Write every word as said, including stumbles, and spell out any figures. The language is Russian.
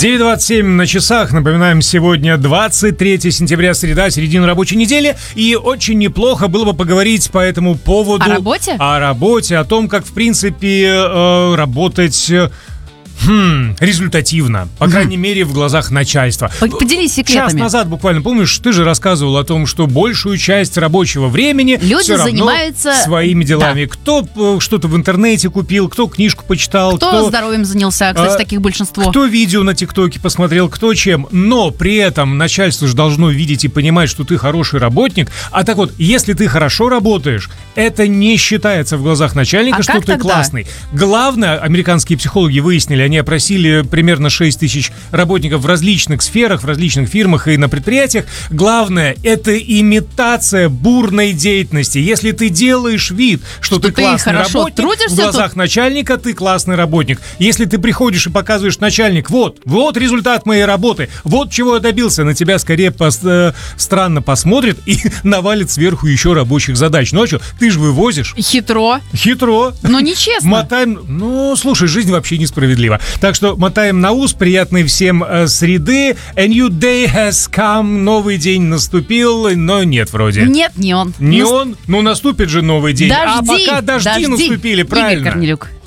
девять двадцать семь на часах. Напоминаем, сегодня двадцать третье сентября, среда, середина рабочей недели. И очень неплохо было бы поговорить по этому поводу. О работе? О работе, о том, как, в принципе, э, работать... Хм, результативно, по крайней мере, в глазах начальства. Поделись секретами. Час назад буквально, помнишь, ты же рассказывал о том, что большую часть рабочего времени люди все равно занимаются своими делами. Да. Кто э, что-то в интернете купил, кто книжку почитал, кто, кто здоровьем занялся, кстати, а, таких большинство. Кто видео на ТикТоке посмотрел, кто чем. Но при этом начальство же должно видеть и понимать, что ты хороший работник. А так вот, если ты хорошо работаешь, это не считается в глазах начальника, а что ты тогда? классный. главное, американские психологи выяснили, они опросили примерно шесть тысяч работников в различных сферах, в различных фирмах и на предприятиях. Главное, это имитация бурной деятельности. Если ты делаешь вид, что, что ты, ты классный работник, в глазах тут... начальника ты классный работник. Если ты приходишь и показываешь начальник, вот, вот результат моей работы, вот чего я добился, на тебя скорее пос, э, странно посмотрит и навалит сверху еще рабочих задач. Ну а что, ты же вывозишь. Хитро. Хитро. Но нечестно. Мотаем, ну, слушай, жизнь вообще несправедлива. Так что мотаем на ус, приятной всем э, среды. A new day has come. Новый день наступил, но нет вроде. Нет, не он. Не Нас... он, но наступит же новый день. Дожди, а пока дожди, дожди. наступили, правильно. Игорь Корнелюк.